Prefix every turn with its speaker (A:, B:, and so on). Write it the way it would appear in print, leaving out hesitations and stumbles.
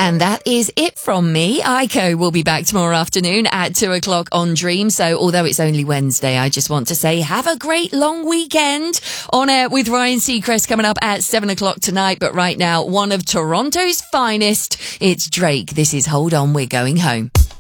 A: And that is it from me. Aiko will be back tomorrow afternoon at 2:00 on Dream. So although it's only Wednesday, I just want to say have a great long weekend. On air with Ryan Seacrest coming up at 7:00 tonight. But right now, one of Toronto's finest, it's Drake. This is Hold On, We're Going Home.